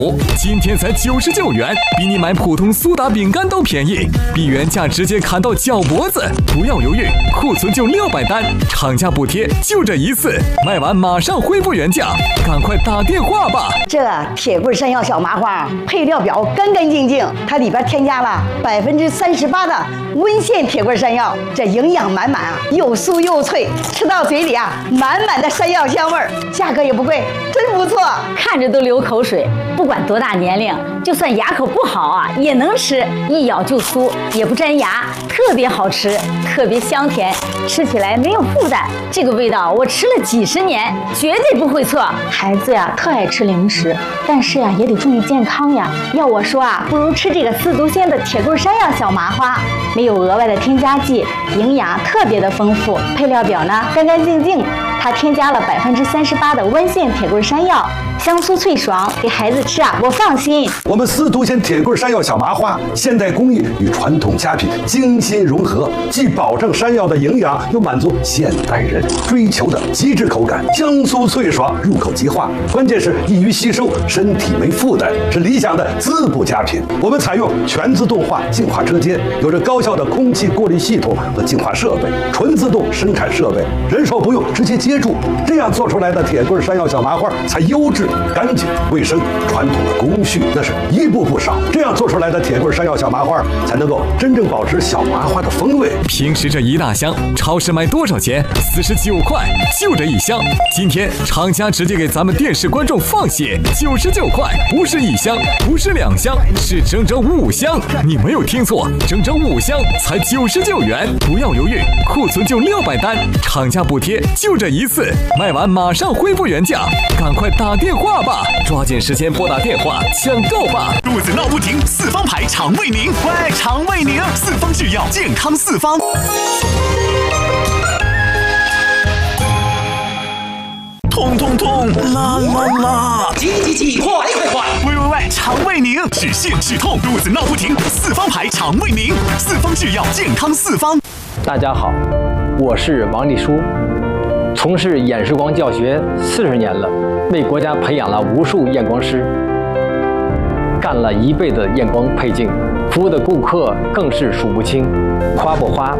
今天才99元，比你买普通苏打饼干都便宜，比原价直接砍到脚脖子。不要犹豫，库存就600单，厂家补贴就这一次，卖完马上恢复原价，赶快打电话吧。 这铁棍山药小麻花配料表干干净净，它里边添加了38%的温县铁棍山药，这营养满满啊，又酥又脆，吃到嘴里啊，满满的山药香味儿，价格也不贵，真不错， 看着都流口水。不管多大年龄，就算牙口不好啊，也能吃，一咬就酥，也不粘牙，特别好吃，特别香甜，吃起来没有负担。这个味道我吃了几10年，绝对不会错。孩子呀，特爱吃零食，但是呀，也得注意健康呀。要我说啊，不如吃这个4足鲜的铁棍山药小麻花，没有额外的添加剂，营养特别的丰富，配料表呢干干净净。它添加了38%的温县铁棍山药，香酥脆爽，给孩子吃啊，我放心。 我们4足鲜铁棍山药小麻花，现代工艺与传统佳品精心融合，既保证山药的营养，又满足现代人追求的极致口感，香酥脆爽，入口即化。关键是易于吸收，身体没负担，是理想的滋补佳品。我们采用全自动化净化车间，有着高效的空气过滤系统和净化设备，纯自动生产设备，人手不用，直接接住。这样做出来的铁棍山药小麻花才优质、干净、卫生。传统的工序那是一步不少，这样做出来的铁棍山药小麻花才能够真正保持小麻花的风味。 平时这一大箱，超市卖多少钱？49块，就这一箱。今天厂家直接给咱们电视观众放血，99块，不是1箱，不是2箱，是整整5箱。你没有听错，整整5箱才99元。不要犹豫，库存就600单，厂家补贴就这一次，卖完马上恢复原价，赶快打电话吧，抓紧时间拨打电话抢购吧。 肚子闹不停，4方牌肠胃宁，喂，肠胃宁，4方制药，健康4方。痛痛痛，啦啦啦！ 急，快！ 喂，肠胃宁，止泻止痛，肚子闹不停，4方牌肠胃宁，4方制药，健康4方。 大家好，我是王立书，从事眼视光教学40年了，为国家培养了无数验光师，干了1辈子验光配镜，服务的顾客更是数不清。夸不花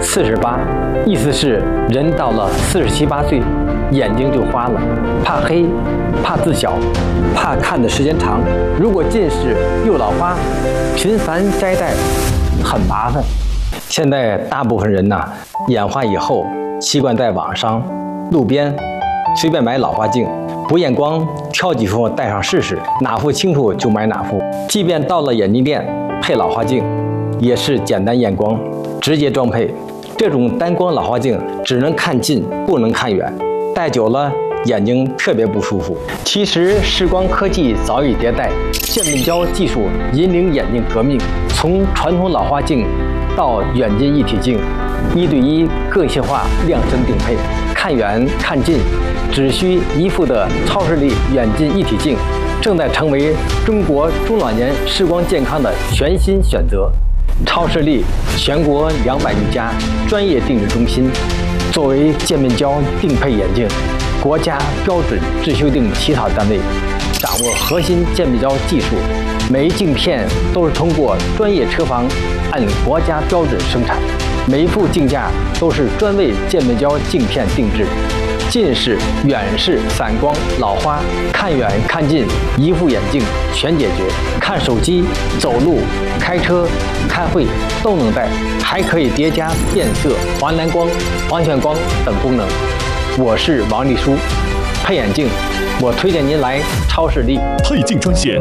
48，意思是人到了47、8岁，眼睛就花了，怕黑，怕字小，怕看的时间长。如果近视又老花，频繁摘戴很麻烦。现在大部分人眼花以后，习惯在网上、路边随便买老花镜，不验光，挑几副戴上试试，哪副清楚就买哪副。即便到了眼镜店配老花镜，也是简单验光，直接装配。这种单光老花镜只能看近，不能看远，戴久了眼睛特别不舒服。其实视光科技早已迭代，渐变焦技术引领眼镜革命，从传统老花镜到远近一体镜，1对1个性化量身定配，看远看近只需1副的超视力远近一体镜，正在成为中国中老年视光健康的全新选择。超视力全国200余家专业定制中心，作为渐变焦定配眼镜国家标准制修订起草单位，掌握核心渐变焦技术，每一镜片都是通过专业车房按国家标准生产，每一副镜架都是专为渐变焦镜片定制。近视、远视、散光、老花，看远看近1副眼镜全解决。看手机、走路、开车、开会都能戴，还可以叠加变色、华蓝光、黄旋光等功能。我是王立书，配眼镜我推荐您来超视力。 配镜专线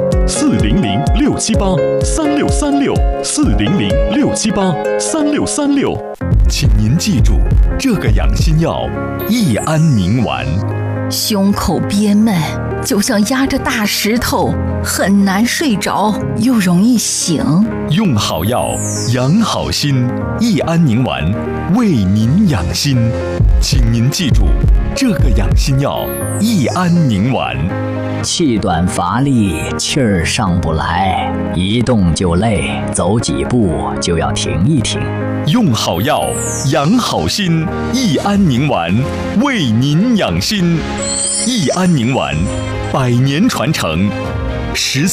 400-678-3636，400-678-3636。请您记住，这个养心药益安宁丸。 胸口憋闷，就像压着大石头，很难睡着，又容易醒。 用好药，养好心，益安宁丸为您养心。请您记住，这个养心药益安宁丸。 气短乏力，气儿上不来，一动就累，走几步就要停一停。 用好药，养好心，益安宁丸为您养心。益安宁丸，100年传承，14